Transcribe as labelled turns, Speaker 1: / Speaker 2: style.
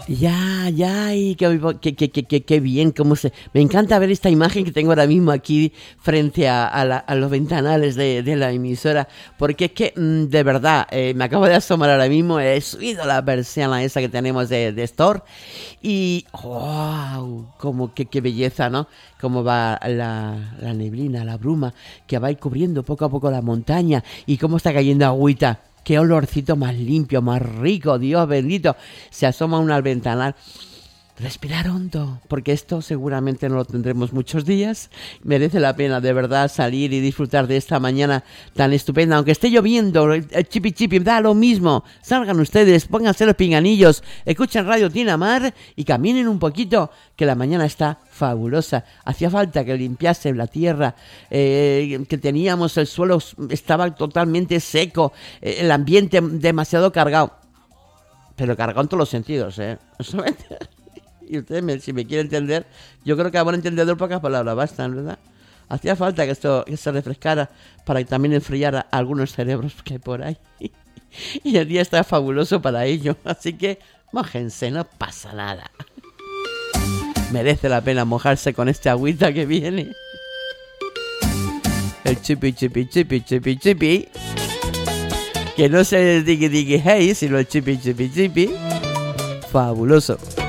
Speaker 1: Ya, y qué bien, me encanta ver esta imagen que tengo ahora mismo aquí frente a los ventanales de la emisora, porque es que, de verdad, me acabo de asomar ahora mismo, he subido la persiana esa que tenemos de Store, y, wow, qué belleza, ¿no? Cómo va la neblina, la bruma, que va a ir cubriendo poco a poco la montaña, y cómo está cayendo agüita. Qué olorcito más limpio, más rico, Dios bendito. Se asoma uno al ventanal. Respirar hondo, porque esto seguramente no lo tendremos muchos días. Merece la pena de verdad salir y disfrutar de esta mañana tan estupenda. Aunque esté lloviendo, chipi, da lo mismo. Salgan ustedes, pónganse los pinganillos, escuchen Radio Tinamar y caminen un poquito, que la mañana está fabulosa. Hacía falta que limpiase la tierra, que teníamos, el suelo estaba totalmente seco, el ambiente demasiado cargado. Pero cargado en todos los sentidos, Y ustedes, si me quieren entender, yo creo que a buen entendedor pocas palabras bastan, ¿verdad? Hacía falta que se refrescara para que también enfriara algunos cerebros que hay por ahí. Y el día está fabuloso para ello. Así que mójense, no pasa nada. Merece la pena mojarse con esta agüita que viene. El chipi. Que no se digui hey, sino el chipi. Fabuloso.